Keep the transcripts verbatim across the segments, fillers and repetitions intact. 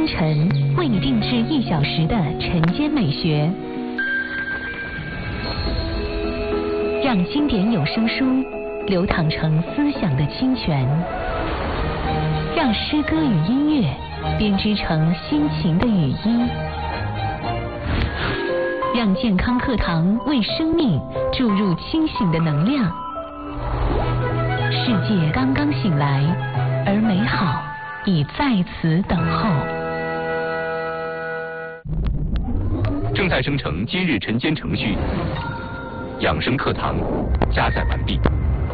晨为你定制一小时的晨间美学，让经典有声书流淌成思想的清泉，让诗歌与音乐编织成心情的语音，让健康课堂为生命注入清醒的能量。世界刚刚醒来，而美好已在此等候。 正在生成今日晨间程序，养生课堂加载完毕。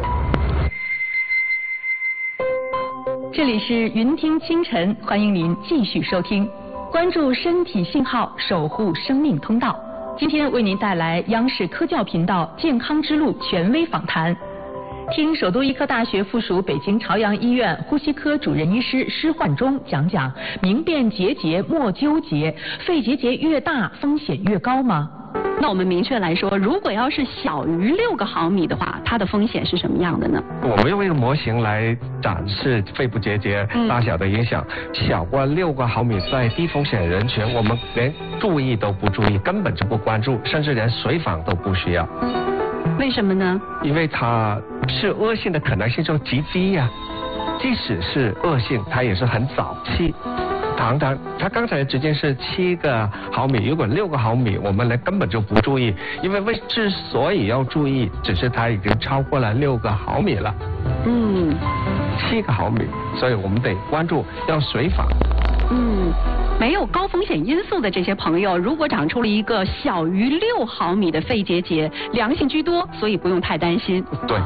这里是云听清晨，欢迎您继续收听，关注身体信号，守护生命通道。今天为您带来央视科教频道健康之路权威访谈。听首都医科大学附属北京朝阳医院呼吸科主任医师施焕忠讲讲明辨结节莫纠结，肺结节越大风险越高吗？ 那我们明确来说，如果要是小于六个毫米的话，它的风险是什么样的呢？ 我们用一个模型来展示肺部结节大小的影响。嗯、小过六个毫米，在低风险人群，我们连注意都不注意，根本就不关注，甚至连随访都不需要。 为什么呢？ 因为它是恶性的可能性就极低呀、啊，即使是恶性，它也是很早期。常常，他刚才直径是七个毫米，如果六个毫米，我们连根本就不注意，因为为之所以要注意，只是它已经超过了六个毫米了。嗯，七个毫米，所以我们得关注，要随访。 嗯。没有高风险因素的这些朋友，如果长出了一个小于六毫米的肺结节，良性居多，所以不用太担心。 对。